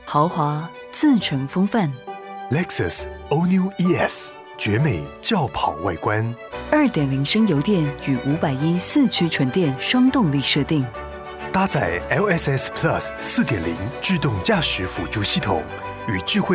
豪华自成风范。 Lexus All New ES 绝美轿跑外观 ，2.0升油电与510四驱纯电双动力设定， 搭载 LSS Plus 4.0 制动驾驶辅助系统与智慧